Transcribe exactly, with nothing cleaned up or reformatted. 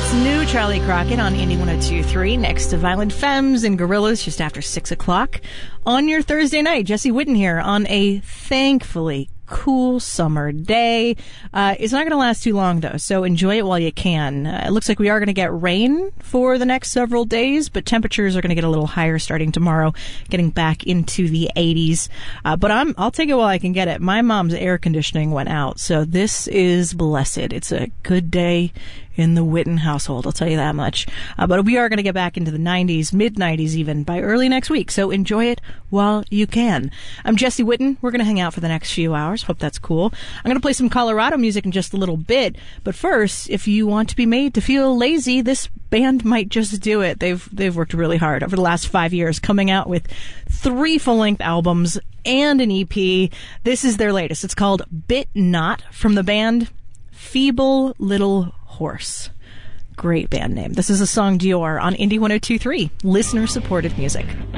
It's new Charlie Crockett on Indie one oh two point three, next to Violent Femmes and Gorillaz just after six o'clock. On your Thursday night, Jesse Whitten here on a thankfully cool summer day. Uh, it's not going to last too long, though, so enjoy it while you can. Uh, it looks like we are going to get rain for the next several days, but temperatures are going to get a little higher starting tomorrow, getting back into the eighties. Uh, but I'm, I'll take it while I can get it. My mom's air conditioning went out, so this is blessed. It's a good day in the Whitten household, I'll tell you that much. Uh, but we are going to get back into the nineties, mid-nineties even, by early next week, so enjoy it while you can. I'm Jesse Whitten. We're going to hang out for the next few hours. Hope that's cool. I'm going to play some Colorado music in just a little bit, but first, if you want to be made to feel lazy, this band might just do it. They've they've worked really hard over the last five years, coming out with three full-length albums and an E P. This is their latest. It's called Bit Not, from the band Feeble Little Horse. Great band name. This is a song Dior on Indie one oh two point three, listener-supported music.